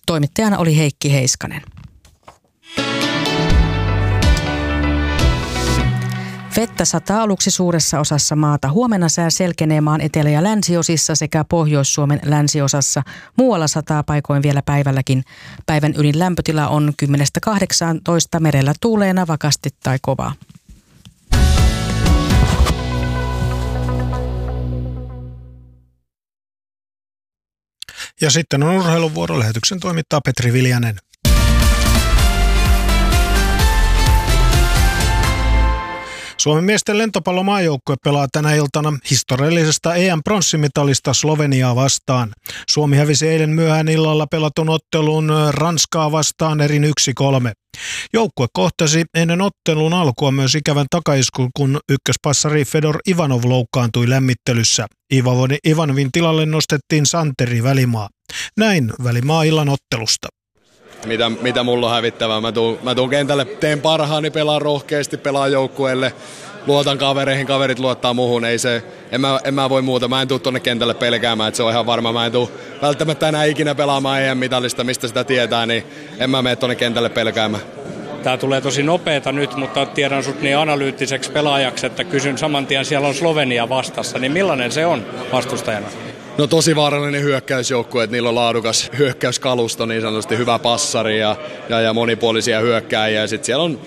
Toimittajana oli Heikki Heiskanen. Vettä sataa aluksi suuressa osassa maata. Huomenna sää selkenee maan etelä- ja länsiosissa sekä Pohjois-Suomen länsiosassa. Muualla sataa paikoin vielä päivälläkin. Päivän ylin lämpötila on 10–18, merellä tuuleena vakasti tai kovaa. Ja sitten on urheiluvuoro. Lähetyksen toimittaa Petri Viljanen. Suomen miesten lentopallomaajoukkue pelaa tänä iltana historiallisesta EM-pronssimitalista Sloveniaa vastaan. Suomi hävisi eilen myöhään illalla pelatun ottelun Ranskaa vastaan erin 1-3. Joukkue kohtasi ennen ottelun alkua myös ikävän takaiskun, kun ykköspassari Fedor Ivanov loukkaantui lämmittelyssä. Ivanovin tilalle nostettiin Santeri Välimaa. Näin Välimaa illan ottelusta. Mitä mulla on hävittävää? Mä tuun kentälle, teen parhaani, pelaan rohkeasti, pelaan joukkueelle, luotan kavereihin, kaverit luottaa muuhun. En mä voi muuta, mä en tuu tonne kentälle pelkäämään, että se on ihan varma. Mä en tuu välttämättä enää ikinä pelaamaan EM-mitalista, mistä sitä tietää, niin en mä mene tonne kentälle pelkäämään. Tää tulee tosi nopeeta nyt, mutta tiedän sut niin analyyttiseksi pelaajaksi, että kysyn saman tien, siellä on Slovenia vastassa, niin millainen se on vastustajana? No tosi vaarallinen hyökkäysjoukkue, että niillä on laadukas hyökkäyskalusto, niin sanotusti hyvä passari ja monipuolisia hyökkääjiä. Ja sitten siellä on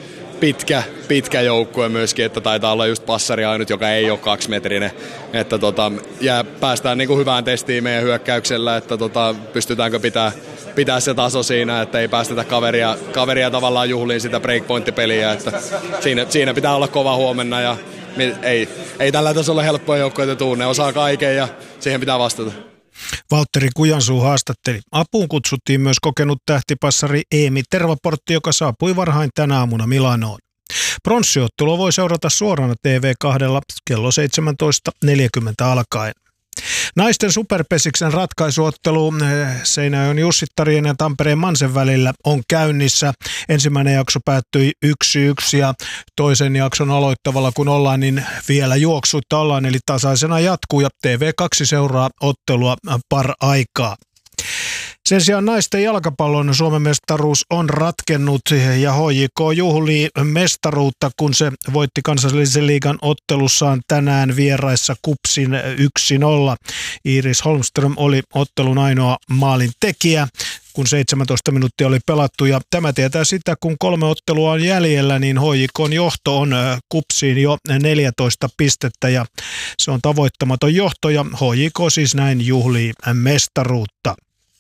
pitkä joukkue myöskin, että taitaa olla just passari ainut, joka ei ole 2-metrinen. Että päästään niinku hyvään testiin meidän hyökkäyksellä, että pystytäänkö pitää se taso siinä, että ei päästetä kaveria tavallaan juhliin sitä breakpoint-peliä. Että siinä pitää olla kova huomenna ja ei tällä tasolla helppoja joukkoja tuu, ne osaa kaiken ja siihen pitää vastata. Valtteri Kujansuu haastatteli. Apuun kutsuttiin myös kokenut tähtipassari Eemi Tervaportti, joka saapui varhain tänä aamuna Milanoon. Pronssioottelua voi seurata suorana TV2 kello 17.40 alkaen. Naisten superpesiksen ratkaisuottelu Seinäjoen Jussittarien ja Tampereen Mansen välillä on käynnissä. Ensimmäinen jakso päättyi 1-1 ja toisen jakson aloittavalla kun ollaan, niin vielä juoksuutta ollaan, eli tasaisena jatkuu ja TV2 seuraa ottelua par aikaa. Sen sijaan naisten jalkapallon Suomen mestaruus on ratkennut ja HJK juhlii mestaruutta, kun se voitti kansallisen liigan ottelussaan tänään vieraissa KuPSin 1-0. Iiris Holmström oli ottelun ainoa maalin tekijä, kun 17 minuuttia oli pelattu. Ja tämä tietää sitä, kun 3 ottelua on jäljellä, niin HJK:n johto on KuPSiin jo 14 pistettä ja se on tavoittamaton johto ja HJK siis näin juhlii mestaruutta.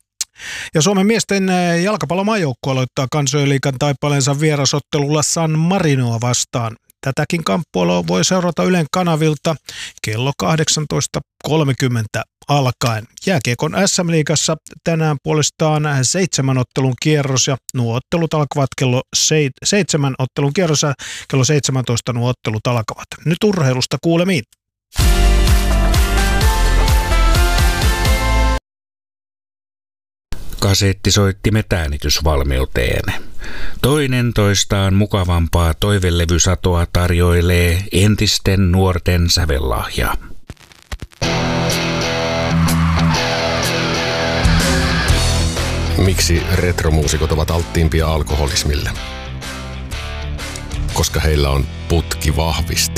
Ja Suomen miesten jalkapallomaajoukkue aloittaa kansainliigan taipaleensa vierasottelulla San Marinoa vastaan. Tätäkin kamppuilua voi seurata Ylen kanavilta kello 18.30 alkaen. Jääkiekon SM-liigassa tänään puolestaan 7 ottelun kierros ja nuo ottelut alkavat kello 7 ottelun kierros ja kello 17 nuo ottelut alkavat. Nyt urheilusta kuulemiin. Kasettisoittimet äänitysvalmiuteen. Toinen toistaan mukavampaa toivelevysatoa tarjoilee entisten nuorten sävellahja. Miksi retromuusikot ovat alttiimpia alkoholismille? Koska heillä on putkivahvistin.